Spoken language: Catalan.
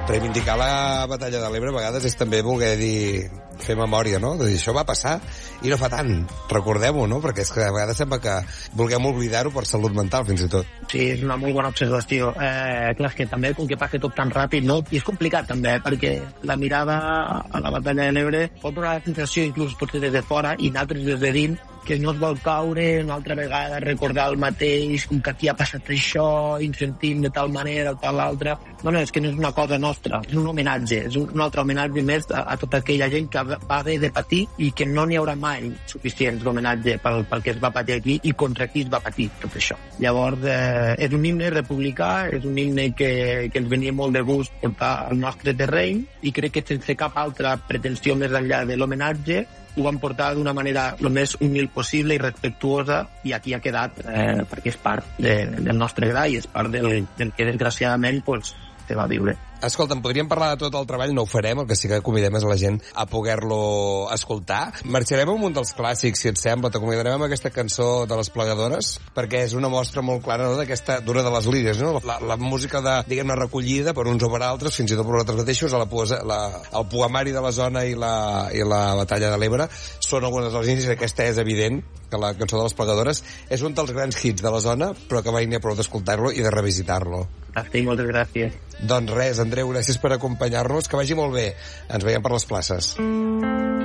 Reivindicar la batalla de l'Ebre a vegades és també voler dir, fer memòria, no? De dir, això va passar i no fa tant. Recordem-ho, no? Perquè és que a vegades sembla que vulguem oblidar-ho per salut mental, fins i tot. Sí, és una molt bona observació. Clar, és que també, com que passa tot tan ràpid, no? I és complicat també, perquè la mirada a la batalla de l'Ebre pot donar la sensació, inclús potser des de fora, i nosaltres des de dins, que no es vol caure una altra vegada, recordar el mateix, com que aquí ha passat això, i ens sentim de tal manera o tal altra. No, és que no és una cosa nostra, és un homenatge, és un altre homenatge més a tota aquella gent que va haver de patir i que no n'hi haurà mai suficients d'homenatge pel que es va patir aquí i contra qui es va patir tot això. Llavors, és un himne republicà, és un himne que ens venia molt de gust portar al nostre terreny i crec que sense cap altra pretensió més enllà de l'homenatge ho van portar d'una manera el més humil possible i respectuosa, i aquí ha quedat perquè és part del nostre gra i és part del que desgraciadament se va viure. Escolta'm, podríem parlar de tot el treball, no ho farem, el que sí que convidem és la gent a poder-lo escoltar. Marxarem amb un dels clàssics, si et sembla, t'acomiadarem amb aquesta cançó de les Plegadores, perquè és una mostra molt clara, no?, d'aquesta d'una de les línies, no? La música de, diguem-ne, recollida per uns o per altres, fins i tot per nosaltres mateixos, el poemari de la zona i la batalla de l'Ebre són algunes de les línies, i aquesta és evident, que la cançó de les Plegadores és un dels grans hits de la zona, però que mai n'hi ha prou d'escoltar-lo i de revisitar-lo. Moltes gràcies. Doncs res, Andreu, gràcies per acompanyar-nos, que vagi molt bé. Ens veiem per les places.